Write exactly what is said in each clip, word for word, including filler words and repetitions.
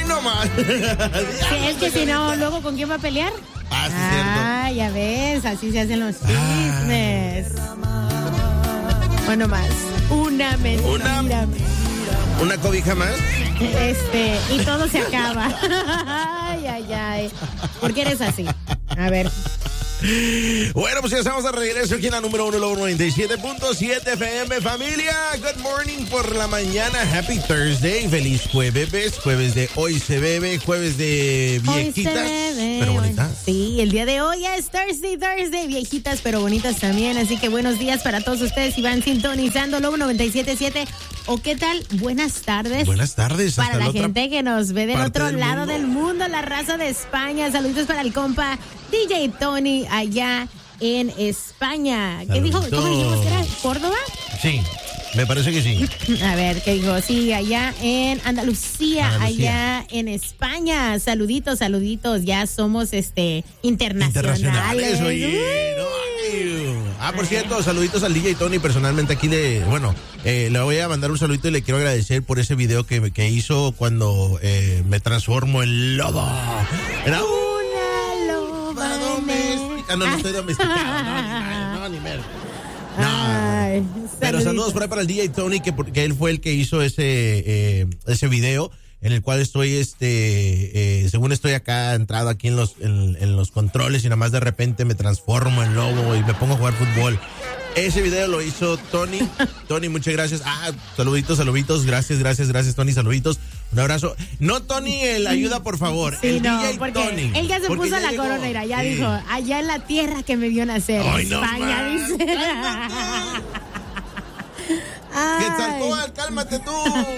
nomás! Sí, es que si no, luego ¿con quién va a pelear? Ah, sí, ah cierto. Ya ves, así se hacen los chismes. Bueno, más. Una mentira. Una, una cobija más. Este, y todo se acaba. Ay, ay, ay. ¿Por qué eres así? A ver. Bueno, pues ya estamos de regreso aquí en la número uno, Lobo noventa y siete punto siete F M, familia. Good morning por la mañana. Happy Thursday. Feliz jueves. Jueves de hoy se bebe. Jueves de viejitas, bebe, pero bonitas. Sí, el día de hoy es Thursday, Thursday. Viejitas, pero bonitas también. Así que buenos días para todos ustedes si van sintonizando Lobo noventa y siete punto siete. ¿O qué tal? Buenas tardes. Buenas tardes. Para la, la gente que nos ve del otro del lado mundo. del mundo, la raza de España. Saludos para el compa D J Tony allá en España. ¿Qué dijo? ¿Cómo dijimos que era? ¿Córdoba? Sí, me parece que sí. A ver, ¿qué dijo? Sí, allá en Andalucía, Andalucía, allá en España. Saluditos, saluditos. Ya somos este internacionales. Internacionales, oye. No, ah, por cierto, saluditos al D J Tony. Personalmente aquí le, bueno, eh, le voy a mandar un saludito y le quiero agradecer por ese video que, que hizo cuando eh, me transformo en lobo. Era una loba doméstica. No, no estoy domesticado. No, no, ni mer. No. Ay, pero saludos por ahí para el D J Tony, que, que él fue el que hizo ese, eh, ese video, en el cual estoy, este, eh, según estoy acá, entrado aquí en los, en, en los controles y nada más de repente me transformo en lobo y me pongo a jugar fútbol. Ese video lo hizo Tony. Tony, muchas gracias. Ah, saluditos, saluditos. Gracias, gracias, gracias, Tony. Saluditos. Un abrazo. No, Tony, el ayuda, por favor. Sí, el no, D J porque Tony. Él ya se Porque puso ya la llegó. corona, mira, ya Sí. dijo, allá en la tierra que me vio nacer. Ay, no España, más. dice. Quetzalcóatl, cálmate tú.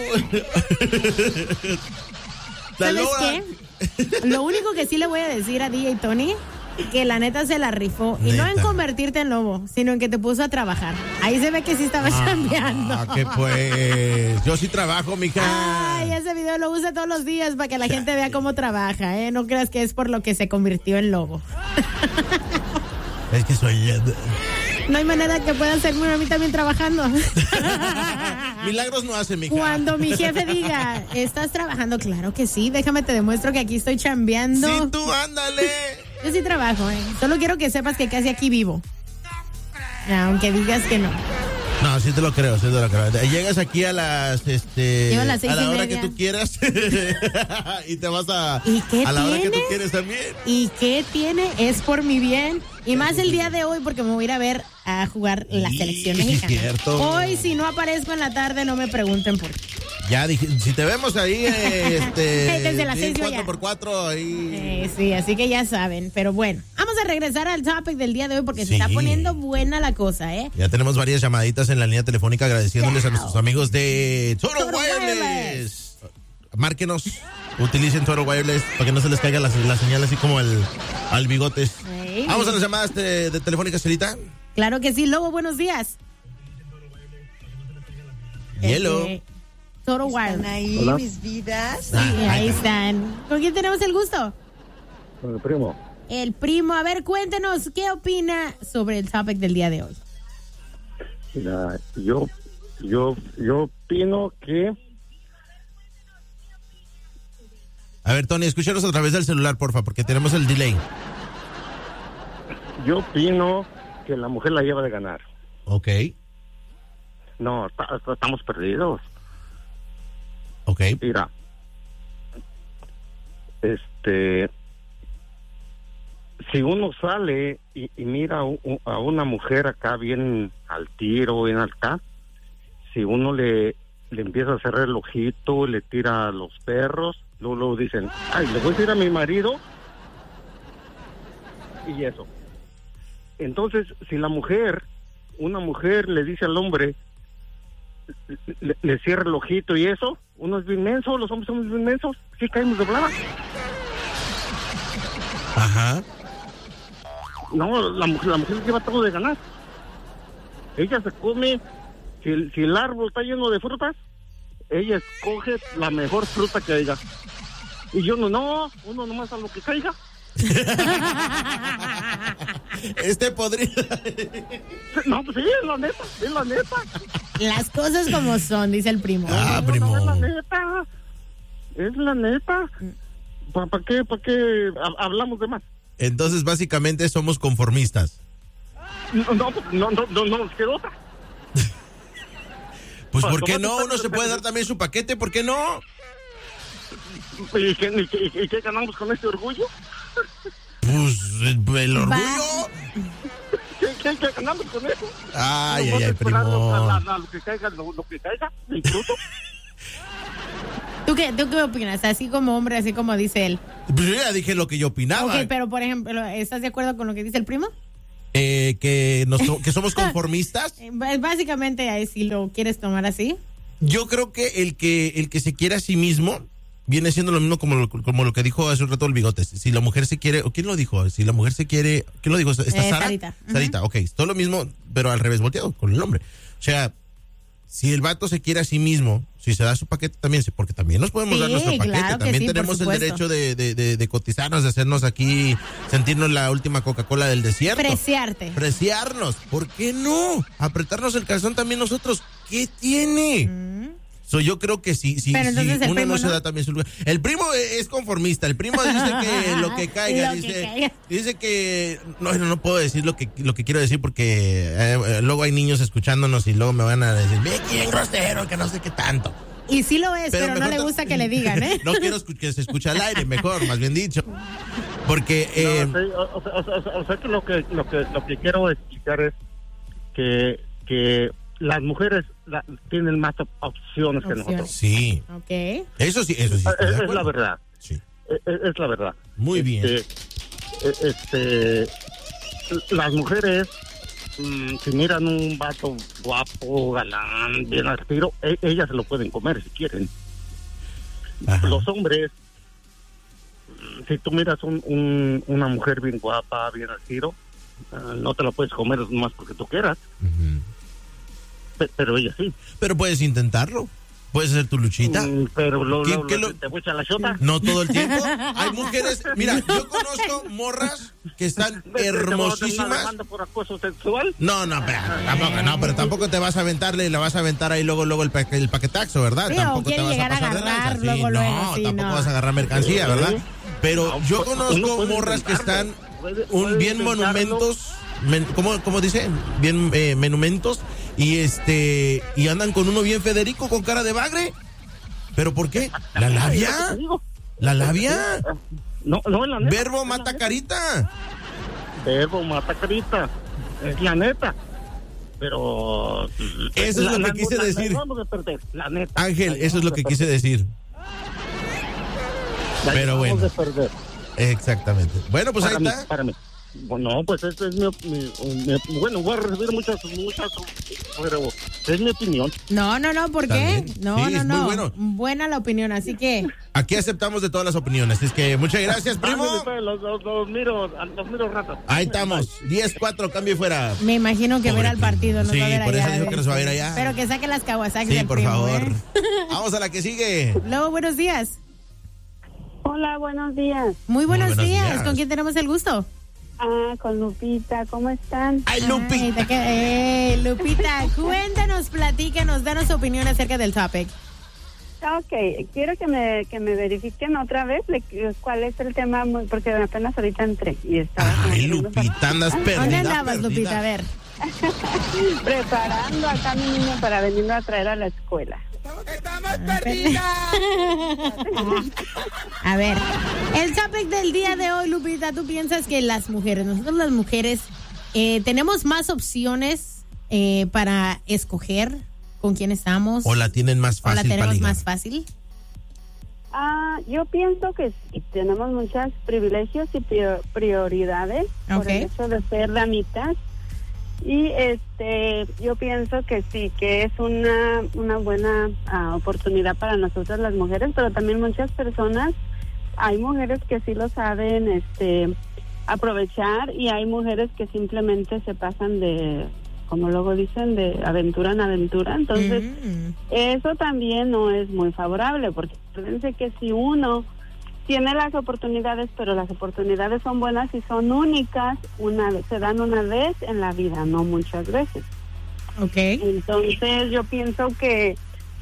¿Sabes qué? Lo único que sí le voy a decir a D J Tony, que la neta se la rifó. Y Neta. no en convertirte en lobo, sino en que te puso a trabajar. Ahí se ve que sí estaba chambeando. Ah, que pues. Yo sí trabajo, mija. Ay, ese video lo usa todos los días para que la gente vea cómo trabaja, ¿eh? No creas que es por lo que se convirtió en lobo. Es que soy. No hay manera que pueda hacerme a mí también trabajando. Milagros no hace, mija. Cuando mi jefe diga, ¿estás trabajando? Claro que sí, déjame te demuestro que aquí estoy chambeando. Sí, tú, ándale. Yo sí trabajo, ¿eh? Solo quiero que sepas que casi aquí vivo. Aunque digas que no. No, sí te lo creo, sí te lo creo. Llegas aquí a las, este, Llego a las seis a la y hora media. que tú quieras y te vas a, ¿Y qué a la hora que tiene? tú quieres también. ¿Y qué tiene? Es por mi bien. Y más el día de hoy porque me voy a ir a ver a jugar la Sí, selección sí, mexicana. cierto. Hoy si no aparezco en la tarde no me pregunten por qué. Ya dije, si te vemos ahí, eh, este, Desde las seis yo cuatro ya. por cuatro ahí. Eh, sí, así que ya saben. Pero bueno, vamos a regresar al topic del día de hoy porque Sí. se está poniendo buena la cosa, ¿eh? Ya tenemos varias llamaditas en la línea telefónica agradeciéndoles Wow. a nuestros amigos de Total, Total Wireless. Wireless. Márquenos, utilicen Total Wireless para que no se les caiga la, la señal así como al, al bigotes. Ey. Vamos a las llamadas de, de telefónica, Celita. Claro que sí, Lobo, buenos días. Hielo. Este, Total ¿Están Wireless. ahí Hola. mis vidas? Sí, ahí están. ¿Con quién tenemos el gusto? Con el primo. El primo. A ver, cuéntenos, ¿qué opina sobre el topic del día de hoy? Mira, yo, yo, yo opino que A ver, Tony, escúchanos a través del celular, porfa, porque tenemos el delay. yo opino que la mujer la lleva de ganar. Ok, No, ta- ta- estamos perdidos. ok. Mira, este, si uno sale y, y mira a, u- a una mujer acá bien al tiro, bien acá, si uno le, le empieza a hacer el ojito, le tira a los perros, luego, luego dicen, ay, le voy a decir a mi marido, y eso. Entonces, si la mujer, una mujer le dice al hombre, le, le cierra el ojito y eso, uno es bien menso, los hombres somos bien mensos, sí caemos de blada. Ajá. No, la mujer, la mujer lleva todo de ganar. Ella se come, si el, si el árbol está lleno de frutas, ella escoge la mejor fruta que haya. Y yo no, no, uno nomás a lo que caiga. Este podría. No, pues sí, es la neta, es la neta. Las cosas como son, dice el primo. Ah, No, primo. no, es la neta. es la neta. ¿Para pa qué, pa qué hablamos de más? Entonces, básicamente, somos conformistas. No, no, no, no, no, no nos quedó otra. Pues, ¿por qué no? Uno se puede dar también su paquete, ¿por qué no? ¿Y qué, y qué, y qué ganamos con este orgullo? Pues, el orgullo. ¿Qué, qué, qué ganamos con eso? Ay, ¿No ay, ay, primo. a, a, a lo que caiga, lo, lo que caiga, el fruto? ¿Tú qué, ¿Tú qué opinas? Así como hombre, así como dice él. Pues yo ya dije lo que yo opinaba. Ok, pero por ejemplo, ¿estás de acuerdo con lo que dice el primo? Eh, que, nos, que somos conformistas. Básicamente, si lo quieres tomar así. Yo creo que el que el que se quiere a sí mismo viene siendo lo mismo como lo, como lo que dijo hace un rato el Bigotes. Si la mujer se quiere, ¿o quién lo dijo? Si la mujer se quiere, ¿quién lo dijo? ¿Está eh, Sara? Sarita. Sarita, uh-huh. Ok, todo lo mismo, pero al revés, volteado con el hombre. O sea, si el vato se quiere a sí mismo, si se da su paquete también, porque también nos podemos sí, dar nuestro paquete, claro también sí, tenemos el derecho de, de, de, de cotizarnos, de hacernos aquí, sentirnos la última Coca-Cola del desierto. Preciarte. Preciarnos, ¿por qué no? Apretarnos el calzón también nosotros, ¿qué tiene? Mm. So, yo creo que sí, sí, Pero sí uno primo, no se ¿no? da también su lugar. El primo es conformista, el primo dice que lo que caiga, lo dice, que caiga. dice que no, no puedo decir lo que lo que quiero decir porque eh, luego hay niños escuchándonos y luego me van a decir, ve quién grosero, que no sé qué tanto. Y sí lo es, pero, pero no le gusta to- que le digan, ¿eh? No quiero que se escuche al aire, mejor, más bien dicho. Porque eh, no, sí, o, o, o, o, o sea que lo que lo que lo que quiero explicar es que que las mujeres la, tienen más op- opciones, opciones que nosotros. Sí. Okay. Eso sí, eso sí. Es, es la verdad. Sí. Es, es la verdad. Muy este, bien. Este, las mujeres, mmm, si miran un vato guapo, galán, bien al tiro, e- ellas se lo pueden comer si quieren. Ajá. Los hombres, si tú miras un, un, una mujer bien guapa, bien al tiro, uh, no te la puedes comer más porque tú quieras. Uh-huh. Pero ella sí. Pero puedes intentarlo. Puedes hacer tu luchita. Mm, pero lo, ¿Quién, lo, qué lo, lo... te echa la chota. No todo el tiempo. Hay mujeres. Mira, yo conozco morras que están hermosísimas. ¿Te por acoso sexual? No, no, pero tampoco, no, pero tampoco te vas a aventarle y la vas a aventar ahí luego, luego el, pa- el paquetaxo, ¿verdad? Sí, tampoco te vas a pasar a agarrar, de lanza. Sí, luego, no, luego, sí, tampoco no. vas a agarrar mercancía, ¿verdad? Pero no, yo conozco morras que están un bien monumentos. Men, ¿cómo, ¿Cómo dice? Bien eh, menumentos y este y andan con uno bien Federico con cara de bagre. ¿Pero por qué? ¿La labia? ¿La labia? No, no, la neta. Verbo mata carita. Verbo mata carita. Es la neta. Pero eso es la, lo que la, quise la, decir. La vamos a perder, la neta. Ángel, eso es lo que quise decir. La Pero bueno. Vamos a perder. Exactamente. Bueno, pues para ahí mí, está. Para mí. Bueno, pues esta es mi, mi, mi, bueno, voy a recibir muchas, muchas, pero es mi opinión. No, no, no, ¿por qué? No, sí, no, es no. Muy bueno. Buena la opinión, así que. Aquí aceptamos de todas las opiniones. Es que muchas gracias, primo. Los, los, los miro, los miro rato. Ahí estamos. diez cuatro, cambio y fuera. Me imagino que Pobre ver al partido, no sí, va a ver por allá. eso digo que nos va a ver allá. Pero que saque las Kawasaki Sí, del por primo, favor. ¿eh? Vamos a la que sigue. Luego, buenos días. Hola, buenos días. Muy buenos, Muy buenos días. días. ¿Con quién tenemos el gusto? Ah, con Lupita, ¿cómo están? ¡Ay, Lupi! Ay, eh, Lupita, cuéntanos, platícanos, danos tu opinión acerca del topic. Ok, quiero que me, que me verifiquen otra vez le, cuál es el tema, muy, porque apenas ahorita entré y estaba... Ay, Lupita, andas perdida. ¿Dónde andabas, perdida. Lupita? A ver. Preparando acá a mi niño para venirlo a traer a la escuela. ¡Estamos perdidas! A ver, el topic del día de hoy, Lupita, ¿tú piensas que las mujeres, nosotros las mujeres, eh, tenemos más opciones eh, para escoger con quién estamos? ¿O la tienen más fácil? ¿O la tenemos para ligar? más fácil? Ah, yo pienso que sí, tenemos muchos privilegios y prioridades okay. por el hecho de ser damitas. Y este, yo pienso que sí, que es una una buena uh, oportunidad para nosotras las mujeres, pero también muchas personas, hay mujeres que sí lo saben este aprovechar y hay mujeres que simplemente se pasan de, como luego dicen, de aventura en aventura. Entonces, mm. eso también no es muy favorable, porque fíjense que si uno tiene las oportunidades, pero las oportunidades son buenas y son únicas, una se dan una vez en la vida, no muchas veces. Okay. Entonces yo pienso que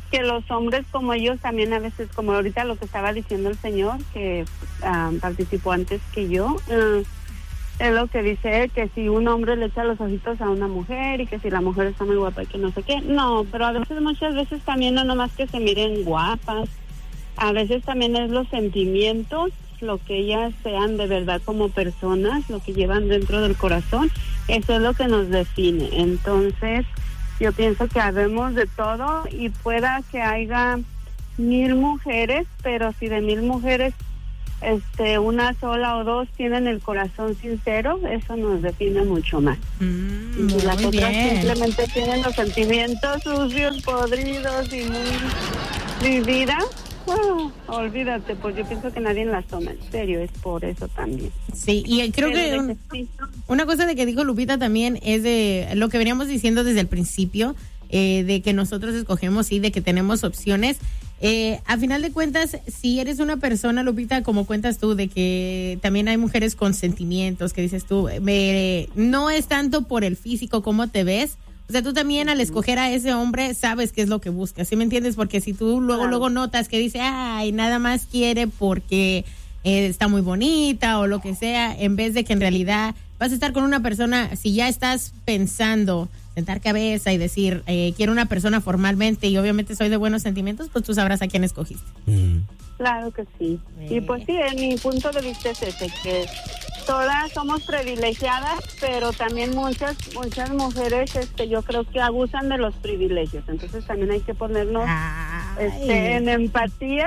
que los hombres como ellos también a veces, como ahorita lo que estaba diciendo el señor, que uh, participó antes que yo, uh, es lo que dice, que si un hombre le echa los ojitos a una mujer y que si la mujer está muy guapa y que no sé qué. No, pero a veces, muchas veces también no nomás que se miren guapas, a veces también es los sentimientos, lo que ellas sean de verdad como personas, lo que llevan dentro del corazón, eso es lo que nos define. Entonces, yo pienso que habemos de todo y pueda que haya mil mujeres, pero si de mil mujeres este, una sola o dos tienen el corazón sincero, eso nos define mucho más. Mm, y las muy otras bien. simplemente tienen los sentimientos sucios, podridos y muy vividas. Wow, olvídate, pues yo pienso que nadie las toma en serio, es por eso también. Sí, y creo Pero que de un- que sí, una cosa de que dijo Lupita también es de lo que veníamos diciendo desde el principio, eh, de que nosotros escogemos y de que tenemos opciones. Eh, a final de cuentas, si eres una persona, Lupita, como cuentas tú, de que también hay mujeres con sentimientos, que dices tú, me- no es tanto por el físico, cómo te ves. O sea, tú también al escoger a ese hombre sabes qué es lo que buscas, ¿sí me entiendes? Porque si tú luego, Claro. luego notas que dice, ay, nada más quiere porque eh, está muy bonita o lo que sea, en vez de que en realidad vas a estar con una persona, si ya estás pensando sentar cabeza y decir, eh, quiero una persona formalmente y obviamente soy de buenos sentimientos, pues tú sabrás a quién escogiste. Mm. claro que sí. Eh. Y pues sí, en mi punto de vista es ese, que todas somos privilegiadas, pero también muchas muchas mujeres, este, yo creo que abusan de los privilegios. Entonces también hay que ponernos este, en empatía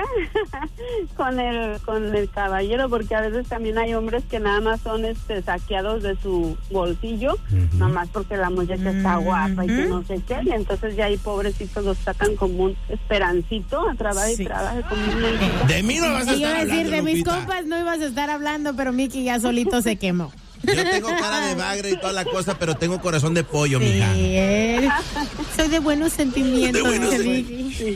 con el con el caballero, porque a veces también hay hombres que nada más son este saqueados de su bolsillo, Ujú. nada más porque la muchacha está Ujú. guapa y que no sé qué, y entonces ya hay pobrecitos los sacan como un esperancito, a trabajar Sí. y trabaja como un mendigo. De mí no vas a Y yo estar iba a decir, hablando, de mis Lupita. compas no ibas a estar hablando, pero Mickey ya solito se quemó. Yo tengo cara de bagre y toda la cosa, pero tengo corazón de pollo, Sí, mija. él- soy de buenos sentimientos. De buenos dice sentimientos. Mickey.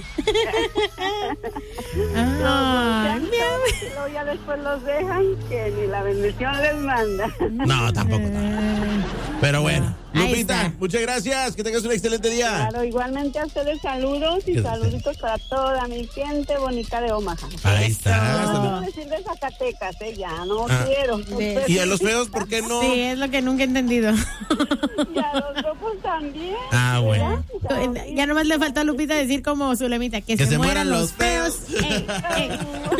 Los Ah, muchachos, y luego ya después los dejan que ni la bendición les manda. No, tampoco. Pero bueno, Ahí Lupita, está. muchas gracias. Que tengas un excelente día. Claro, igualmente a ustedes saludos y Gracias. saluditos para toda mi gente bonita de Omaha. Ahí está. No Salud. quiero decir de Zacatecas, eh, ya no Ah. quiero. De- Y a los feos, ¿por qué no? Sí, es lo que nunca he entendido. Y a los locos también. Ah, bueno. Ya, Ya nomás le faltó a Lupita decir como Zulemita, que, Que se, mueran los feos. feos. Ey, ey.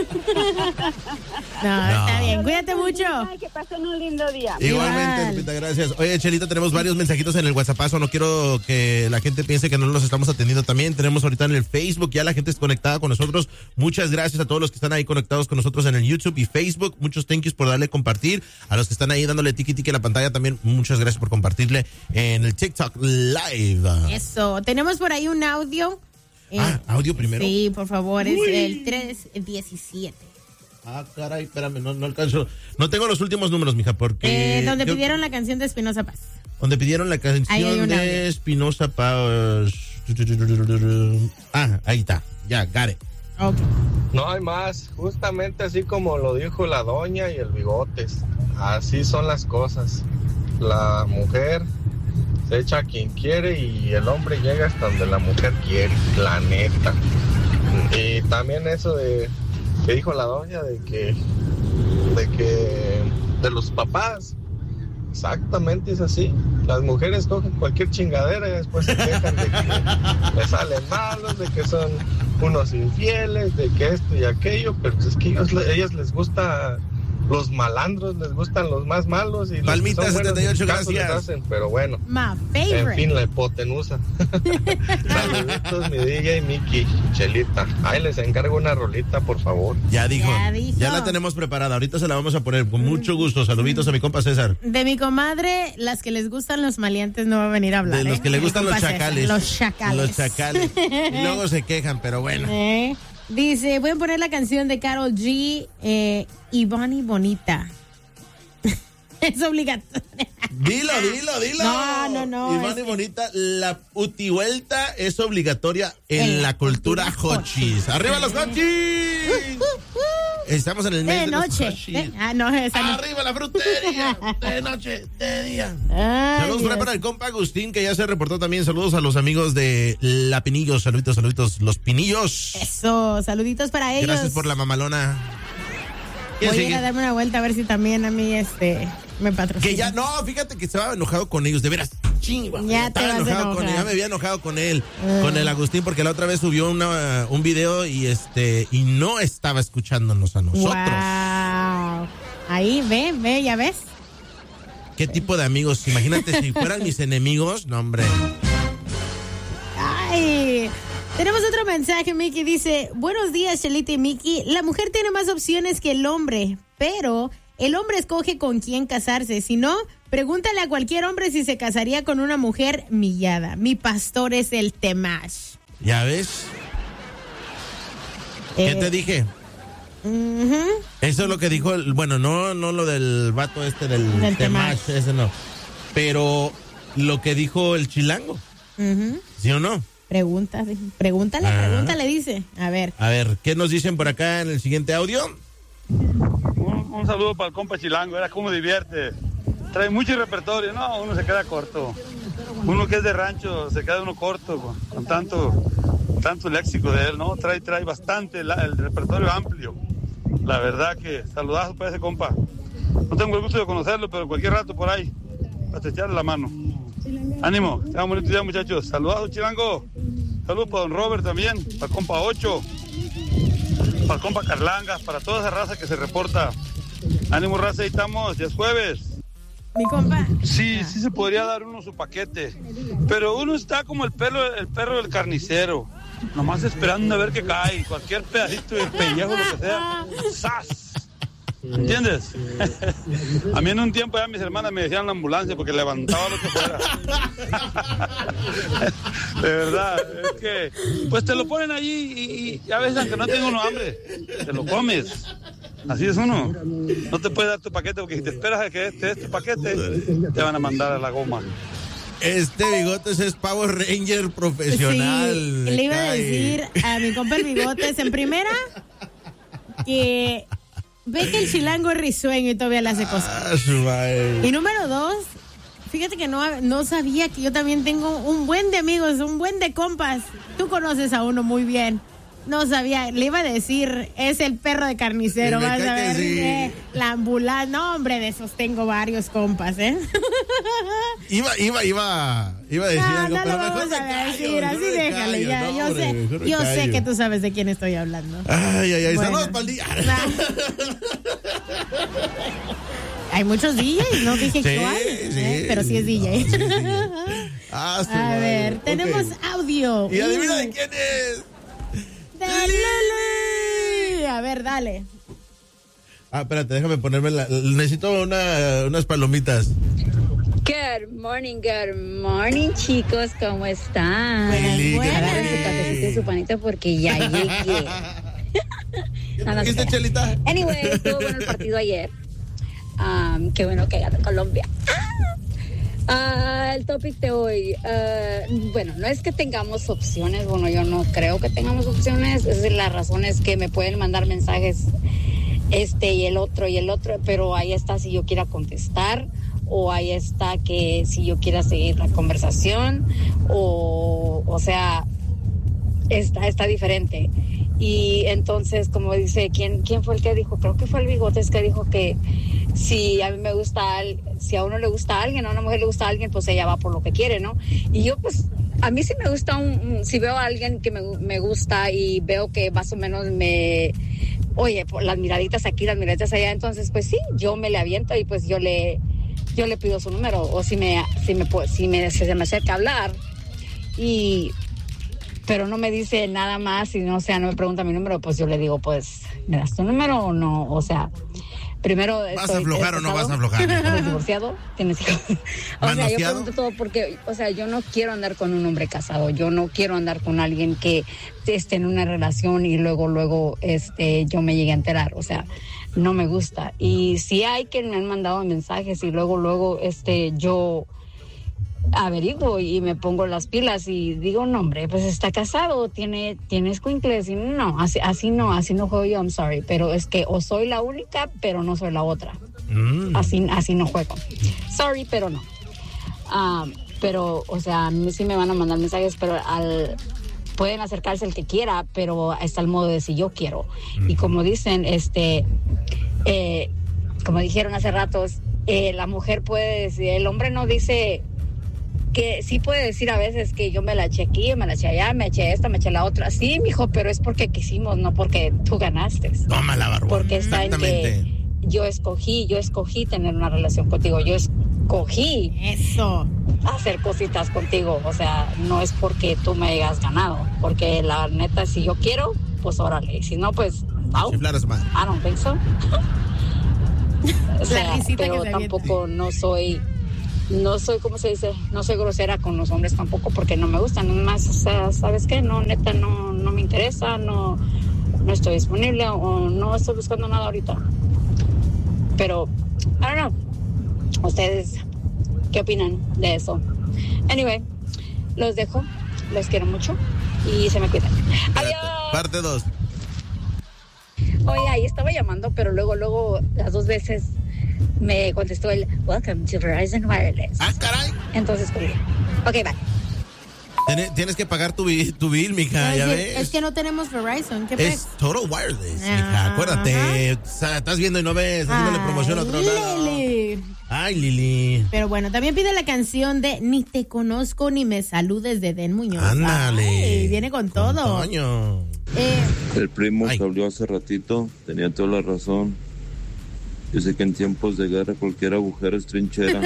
No, está bien. Cuídate mucho. Ay, que pasen un lindo día. Igualmente, Igual. Lupita, gracias. Oye, Chelita, tenemos varios mensajitos en el WhatsAppazo. No quiero que la gente piense que no los estamos atendiendo también. Tenemos ahorita en el Facebook, ya la gente es conectada con nosotros. Muchas gracias a todos los que están ahí conectados con nosotros en el YouTube y Facebook. Muchos thank yous por darle compartir. A los que están ahí dándole tiki tiki en la pantalla también, muchas gracias por compartirle en el TikTok Live. Eso. Tenemos por ahí un audio. Eh, Ah, audio primero. Sí, por favor, es Uy. el tres diecisiete. Ah, caray, espérame, no, no alcanzo. No tengo los últimos números, mija, porque... Eh, donde yo- pidieron la canción de Espinosa Paz. Donde pidieron la Ahí hay canción un audio. de Espinosa Paz. Ah, ahí está. Ya, got it. Ok. No hay más, justamente así como lo dijo la doña y el bigotes. Así son las cosas. La mujer se echa a quien quiere y el hombre llega hasta donde la mujer quiere, la neta. Y también eso de que dijo la doña de que de que de los papás. Exactamente es así. Las mujeres cogen cualquier chingadera y después se quejan de que les salen malos, de que son unos infieles, de que esto y aquello, pero pues es que ellos, ellas les gusta los malandros, les gustan los más malos y los Palmita que son buenos setenta y ocho, ni caso les gracias. hacen, pero bueno. My En favorite. fin, la hipotenusa. Saluditos, mi D J Mickey, Chelita. Ahí les encargo una rolita, por favor. Ya dijo. Ya dijo. Ya la tenemos preparada. Ahorita se la vamos a poner con mucho gusto. Saluditos a mi compa César. De mi comadre, las que les gustan los maleantes no va a venir a hablar. De los ¿eh? que le Mi gustan los compa César. chacales. Los chacales. Los chacales. Y luego se quejan, pero bueno. Eh, Dice, voy a poner la canción de Karol G, eh, Ivani Bonita. Es obligatorio. Dilo, dilo, dilo. No, no, no, Iván es y que- Bonita, la utivuelta es obligatoria en, En la la cultura cultura hochis. ¡Arriba los hochis! Estamos en el mes de, de noche. los De, ah, no, esa no. Arriba la frutería. De noche, de día. Ay, Saludos por ahí para el compa Agustín, que ya se reportó también. Saludos a los amigos de La Pinillos. Saluditos, saluditos, los Pinillos. Eso, saluditos para ellos. Gracias por la mamalona. Voy a ir a darme una vuelta a ver si también a mí este me patrocina. Que ya, no, fíjate que estaba enojado con ellos, de veras. Chingo, ya te vas enojado a con él, ya me había enojado con él, uh. con el Agustín, porque la otra vez subió una, un video y este y no estaba escuchándonos a nosotros. Wow. Ahí, ve, ve, ya ves. ¿Qué tipo de amigos? Imagínate si fueran mis enemigos, no, hombre. Ay, tenemos otro mensaje, Miki, dice, buenos días, Chelita y Miki, la mujer tiene más opciones que el hombre, pero el hombre escoge con quién casarse, si no, pregúntale a cualquier hombre si se casaría con una mujer millada. Mi pastor es el Temash. ¿Ya ves? ¿Qué eh, te dije? Uh-huh. Eso es lo que dijo, el, bueno, no no lo del vato este del, del Temash, Temash, ese no, pero lo que dijo el chilango, uh-huh. ¿sí o no? Pregunta, pregúntale, ah. pregúntale, dice. A ver. A ver, ¿qué nos dicen por acá en el siguiente audio? Un, un saludo para el compa chilango, era como divierte. Trae mucho repertorio, no, uno se queda corto. Uno que es de rancho, se queda uno corto con, con tanto, tanto léxico de él, ¿no? Trae, trae bastante, la, el repertorio amplio. La verdad que saludazo para ese compa. No tengo el gusto de conocerlo, pero cualquier rato por ahí, para echarle la mano. Ánimo, tengan un bonito día, muchachos. Saludazo, chilango. Saludos para don Robert también, para el compa ocho, para el compa Carlangas, para toda esa raza que se reporta. Ánimo, raza, ahí estamos, ya es jueves. Mi compa. Sí, sí se podría dar uno su paquete, pero uno está como el perro, el perro del carnicero, nomás esperando a ver qué cae, cualquier pedacito de pellejo, lo que sea, ¡zas! ¿Entiendes? A mí en un tiempo ya mis hermanas me decían la ambulancia porque levantaba lo que fuera. De verdad, es que pues te lo ponen allí y, y a veces aunque no tenga uno hambre, te lo comes. Así es uno. No te puedes dar tu paquete porque si te esperas a que te des tu paquete, te van a mandar a la goma. Este Bigotes es Power Ranger profesional. Sí, le iba cae. a decir a mi compa el Bigotes en primera que ve que el chilango es risueño y todavía le hace cosas. Ah, y número dos, fíjate que no, no sabía que yo también tengo un buen de amigos, un buen de compas. Tú conoces a uno muy bien. No sabía, le iba a decir, es el perro de carnicero, vas a ver, sí. eh, la ambulancia, no hombre, de esos tengo varios compas, ¿eh? Iba, iba, iba, iba a decir no, algo, no pero lo mejor vamos me a callo, decir, así déjale, ya, no, yo hombre, sé, yo sé que tú sabes de quién estoy hablando. Ay, ay, ay, bueno. Saludos para el día. Hay muchos D Js, no dije sí, cuál, sí, ¿eh? Pero sí es D J. No, sí, sí. Ah, a madre. ver, okay. Tenemos audio. Y adivina uh. de quién es. ¡Dale! A ver, dale. Ah, espérate, déjame ponerme la... Necesito una, unas palomitas. Good morning, good morning, chicos. ¿Cómo están? Buenas, buenas. Agarren su cafecito y su panita porque ya llegué. ¿Qué no, no, Chelita? Anyway, estuvo bueno el partido ayer. Um, qué bueno que ganó Colombia. Uh, el topic de hoy, uh, bueno, no es que tengamos opciones, bueno, yo no creo que tengamos opciones, es decir, la razón es que me pueden mandar mensajes este y el otro y el otro, pero ahí está si yo quiera contestar, o ahí está que si yo quiera seguir la conversación, o, o sea, está, está diferente. Y entonces, como dice, ¿quién, quién fue el que dijo? Creo que fue el Bigotes que dijo que si a mí me gusta, si a uno le gusta a alguien, a una mujer le gusta a alguien, pues ella va por lo que quiere, ¿no? Y yo, pues, a mí sí me gusta, un, si veo a alguien que me, me gusta y veo que más o menos me, oye, por las miraditas aquí, las miraditas allá, entonces, pues sí, yo me le aviento y pues yo le, yo le pido su número, o si me, si me, si me, si se me acerca a hablar y... pero no me dice nada más y no, o sea, no me pregunta mi número, pues yo le digo, pues, ¿me das tu número o no? O sea, primero... ¿Vas estoy, a aflojar o no vas a aflojar? ¿Eres divorciado? ¿Tienes hijos? O sea, yo pregunto todo porque, o sea, yo no quiero andar con un hombre casado, yo no quiero andar con alguien que esté en una relación y luego, luego, este, yo me llegue a enterar, o sea, no me gusta. Y sí hay que me han mandado mensajes y luego, luego, este, yo... averiguo y me pongo las pilas y digo, no, hombre, pues está casado, tiene, tiene escuincles y no, así, así no, así no juego yo, I'm sorry, pero es que o soy la única, pero no soy la otra. Mm. Así, así no juego. Sorry, pero no. Um, pero, o sea, a mí sí me van a mandar mensajes, pero al... pueden acercarse el que quiera, pero está el modo de si yo quiero. Mm. Y como dicen, este, eh, como dijeron hace ratos, eh, la mujer puede decir, el hombre no dice, que sí puede decir a veces que yo me la eché aquí, me la eché allá, me eché esta, me eché la otra. Sí, mijo, pero es porque quisimos, no porque tú ganaste. Toma la barba. Porque está en que yo escogí, yo escogí tener una relación contigo, yo escogí eso, hacer cositas contigo, o sea, no es porque tú me hayas ganado, porque la neta, si yo quiero, pues órale, si no, pues no. I don't think so. O sea, pero tampoco no soy, no soy, ¿cómo se dice? No soy grosera con los hombres tampoco, porque no me gustan, nomás, o sea, ¿sabes qué? No, neta, no, no me interesa, no, no estoy disponible o no estoy buscando nada ahorita. Pero, I don't know. ¿Ustedes qué opinan de eso? Anyway, los dejo. Los quiero mucho. Y se me cuidan. Espérate, parte dos. Oye, ahí estaba llamando, pero luego, luego, las dos veces me contestó el Welcome to Verizon Wireless. Ah, caray. Entonces, colgué. Ok, bye. Tienes que pagar tu bill, tu bill, mija, ya es, ves. Es que no tenemos Verizon, ¿qué Es pez? Total Wireless, ah, mija, acuérdate. Ajá. Estás viendo y no ves, haciéndole promoción a otro lado. Lili. Ay, Lili. Pero bueno, también pide la canción de Ni te conozco ni me saludes de Den Muñoz. Ándale. Ay, viene con, con todo. Toño. Eh, El primo que habló hace ratito tenía toda la razón. Yo sé que en tiempos de guerra cualquier agujero es trinchera.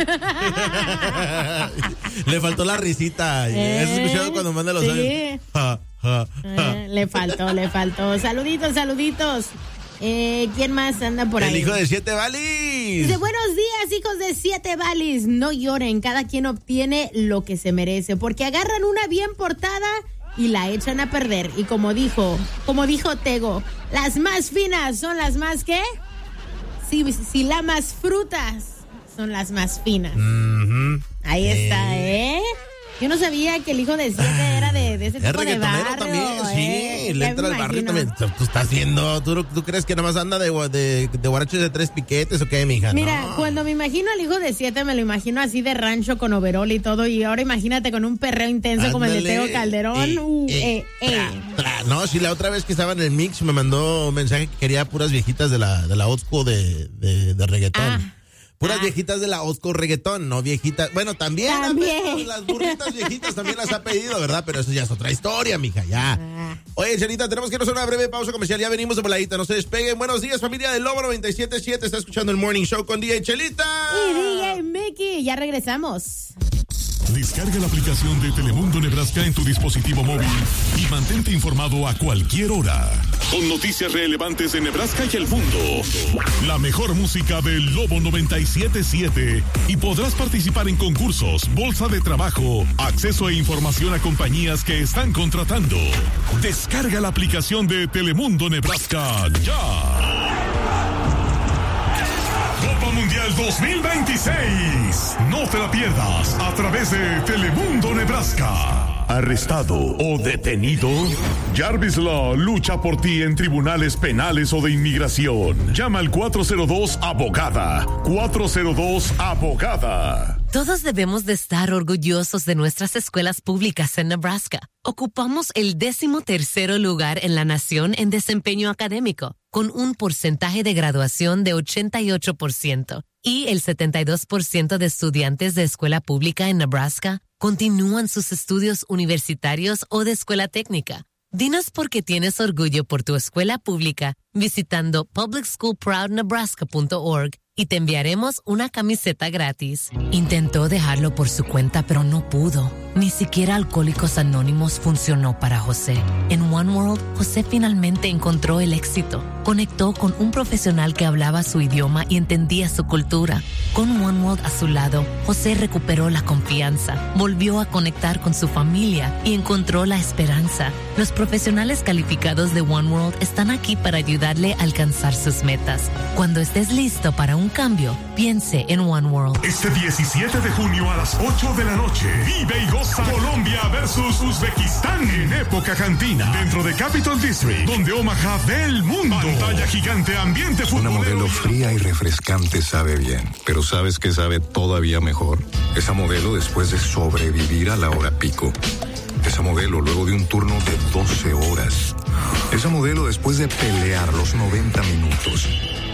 Le faltó la risita. Eh, ¿Has escuchado cuando manda los sí. audios? Ja, ja, ja. Eh, le faltó, le faltó. Saluditos, saluditos. Eh, ¿Quién más anda por El ahí? El hijo de siete balis. Dice, buenos días, hijos de siete balis. No lloren, cada quien obtiene lo que se merece. Porque agarran una bien portada y la echan a perder. Y como dijo, como dijo Tego, las más finas son las más, ¿qué? Si, si las más frutas son las más finas. Mm-hmm. Ahí eh. está, ¿eh? Yo no sabía que el hijo de siete era de, de ese es tipo de barrio. También, eh. sí, le entra al barrio también. Tú estás viendo, ¿tú, tú crees que nada más anda de, de, de guaraches de tres piquetes o qué, mija? Mira, no. Cuando me imagino al hijo de siete, me lo imagino así de rancho con overol y todo. Y ahora imagínate con un perreo intenso. Ándale, como el de Tego Calderón. Eh, uh, eh, eh, eh. Tra, tra. No, sí, la otra vez que estaba en el mix me mandó un mensaje que quería puras viejitas de la, de la old school de, de, de reggaetón. Ah. Puras ah. viejitas de la Osco reggaetón, no viejitas. Bueno, también, también. las burritas viejitas también las ha pedido, ¿verdad? Pero eso ya es otra historia, mija, ya. Ah. Oye, Chelita, tenemos que irnos a una breve pausa comercial. Ya venimos de voladita, no se despeguen. Buenos días, familia del Lobo noventa y siete punto siete. Está escuchando el Morning Show con D J Chelita. Y D J Mickey. Ya regresamos. Descarga la aplicación de Telemundo Nebraska en tu dispositivo móvil y mantente informado a cualquier hora. Con noticias relevantes de Nebraska y el mundo. La mejor música del Lobo noventa y siete punto siete. Y podrás participar en concursos, bolsa de trabajo, acceso e información a compañías que están contratando. Descarga la aplicación de Telemundo Nebraska ya. Copa Mundial dos mil veintiséis. No te la pierdas a través de Telemundo Nebraska. ¿Arrestado o detenido? Jarvis Law lucha por ti en tribunales penales o de inmigración. Llama al cuatro cero dos abogada. cuatro cero dos abogada. Todos debemos de estar orgullosos de nuestras escuelas públicas en Nebraska. Ocupamos el décimo tercero lugar en la nación en desempeño académico, con un porcentaje de graduación de ochenta y ocho por ciento. Y el setenta y dos por ciento de estudiantes de escuela pública en Nebraska continúan sus estudios universitarios o de escuela técnica. Dinos por qué tienes orgullo por tu escuela pública visitando public school proud nebraska punto org y te enviaremos una camiseta gratis. Intentó dejarlo por su cuenta, pero no pudo. Ni siquiera Alcohólicos Anónimos funcionó para José. En One World, José finalmente encontró el éxito. Conectó con un profesional que hablaba su idioma y entendía su cultura. Con One World a su lado, José recuperó la confianza, volvió a conectar con su familia y encontró la esperanza. Los profesionales calificados de One World están aquí para ayudarle a alcanzar sus metas. Cuando estés listo para un cambio, piense en One World. Este diecisiete de junio a las ocho de la noche, vive y goza Colombia versus Uzbekistán en época cantina, dentro de Capital District, donde Omaha ve el mundo. Pantalla gigante, ambiente futbolero. Una modelo fría y refrescante sabe bien, pero ¿sabes qué sabe todavía mejor? Esa modelo después de sobrevivir a la hora pico. Esa modelo luego de un turno de doce horas. Esa modelo después de pelear los noventa minutos.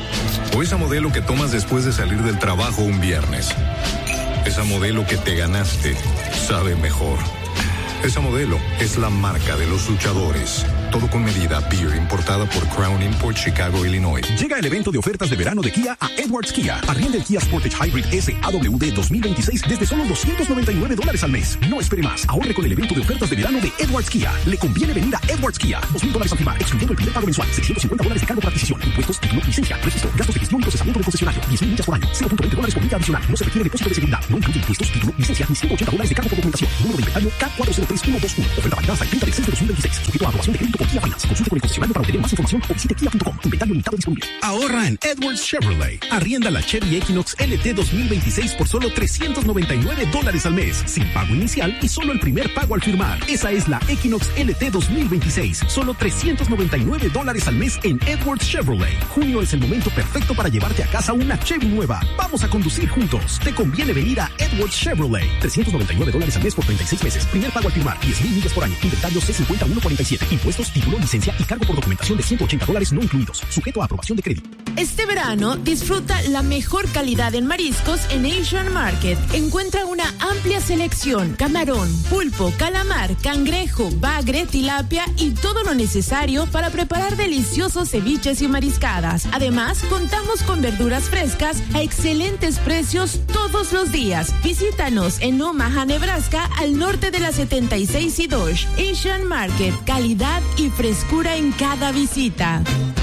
O esa modelo que tomas después de salir del trabajo un viernes. Esa modelo que te ganaste sabe mejor. Esa modelo es la marca de los luchadores. Todo con medida. Beer importada por Crown Import, Chicago, Illinois. Llega el evento de ofertas de verano de Kia a Edwards Kia. Arrienda el Kia Sportage Hybrid S A W D dos mil veintiséis desde solo doscientos noventa y nueve dólares al mes. No espere más. Ahorre con el evento de ofertas de verano de Edwards Kia. Le conviene venir a Edwards Kia. dos mil dólares al firmar, excluyendo el primer pago mensual. seiscientos cincuenta dólares de cargo por adquisición. Impuestos, título, licencia, registro, gastos de gestión y procesamiento del concesionario. diez mil millas por año. cero punto veinte dólares por milla adicional. No se requiere depósito de seguridad. No incluye impuestos, título, licencia ni ciento ochenta dólares de cargo por documentación. Número de inventario K cuatro cero tres uno dos uno. Oferta válida hasta el treinta de seis de dos mil veintiséis. Sujeto a aprobación de crédito por Kia Finance. Consulte con el concesionario para obtener más información o visite kia punto com. Inventario limitado disponible. Ahorra en Edwards Chevrolet. Arrienda la Chevy Equinox L T dos mil veintiséis por solo trescientos noventa y nueve dólares al mes, sin pago inicial y solo el primer pago al firmar. Esa es la Equinox L T dos mil veintiséis. Solo trescientos noventa y nueve dólares al mes en Edwards Chevrolet. Junio es el momento perfecto para llevarte a casa una Chevy nueva. Vamos a conducir juntos. Te conviene venir a Edwards Chevrolet. trescientos noventa y nueve dólares al mes por treinta y seis meses. Primer pago al firmar. diez mil millas por año. Inventario C cincuenta y uno cuarenta y siete. Impuestos, título, licencia y cargo por documentación de ciento ochenta dólares no incluidos. Sujeto a aprobación de crédito. Este verano disfruta la mejor calidad en mariscos en Asian Market. Encuentra una amplia selección: camarón, pulpo, calamar, cangrejo, bagre, tilapia y todo lo necesario para preparar deliciosos ceviches y mariscadas. Además, contamos con verduras frescas a excelentes precios todos los días. Visítanos en Omaha, Nebraska, al norte de la setenta y seis y Dodge. Asian Market, calidad y frescura en cada visita.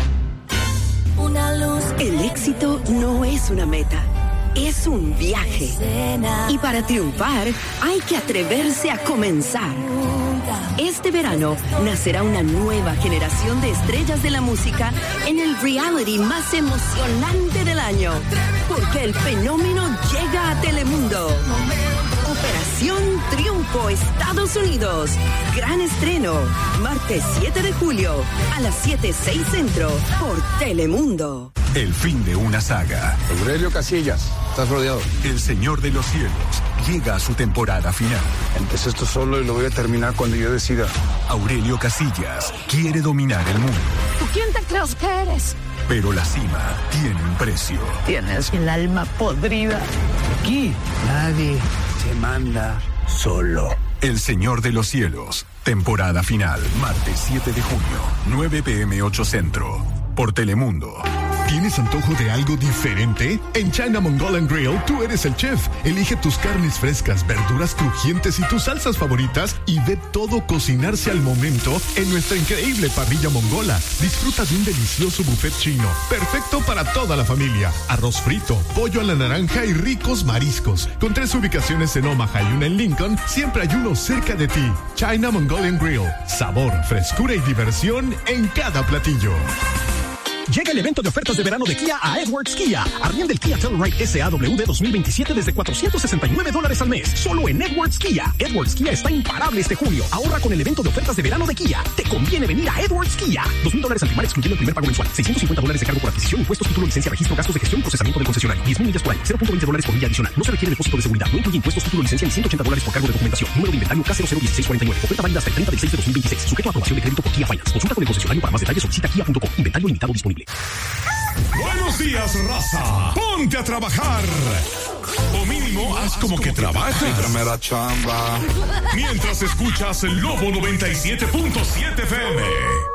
Una luz. El éxito no es una meta, es un viaje. Y para triunfar hay que atreverse a comenzar. Este verano nacerá una nueva generación de estrellas de la música en el reality más emocionante del año, porque el fenómeno llega a Telemundo. Operación Triunfo, Estados Unidos. Gran estreno, martes siete de julio a las siete seis centro por Telemundo. El fin de una saga. Aurelio Casillas, estás rodeado. El Señor de los Cielos llega a su temporada final. Empecé esto solo y lo voy a terminar cuando yo decida. Aurelio Casillas quiere dominar el mundo. ¿Tú quién te crees que eres? Pero la cima tiene un precio. Tienes el alma podrida. Aquí nadie se manda solo. El Señor de los Cielos, temporada final, martes siete de junio, nueve pm ocho centro, por Telemundo. ¿Tienes antojo de algo diferente? En China Mongolian Grill tú eres el chef. Elige tus carnes frescas, verduras crujientes y tus salsas favoritas y ve todo cocinarse al momento en nuestra increíble parrilla mongola. Disfruta de un delicioso buffet chino, perfecto para toda la familia. Arroz frito, pollo a la naranja y ricos mariscos. Con tres ubicaciones en Omaha y una en Lincoln, siempre hay uno cerca de ti. China Mongolian Grill. Sabor, frescura y diversión en cada platillo. Llega el evento de ofertas de verano de Kia a Edwards Kia. Arrienda el Kia Telluride S A W D dos mil veintisiete desde cuatrocientos sesenta y nueve dólares al mes. Solo en Edwards Kia. Edwards Kia está imparable este junio. Ahorra con el evento de ofertas de verano de Kia. Te conviene venir a Edwards Kia. dos mil dólares al firmar, excluyendo el primer pago mensual. seiscientos cincuenta dólares de cargo por adquisición, impuestos, título, licencia, registro, gastos de gestión y procesamiento del concesionario. diez mil millas por año. cero punto veinte dólares por milla adicional. No se requiere depósito de seguridad. No incluye impuestos, título, licencia ni ciento ochenta dólares por cargo de documentación. Número de inventario K cero cero uno seis cuatro nueve. Oferta válida hasta el treinta de seis de dos mil veintiséis. Sujeto a aprobación de crédito por Kia Finance. Consulta con el concesionario para más detalles. Solicita kia punto com. Inventario limitado disponible. Buenos días, raza. Ponte a trabajar. O mínimo, haz como que trabajas. Primera chamba. Mientras escuchas el Lobo noventa y siete punto siete F M.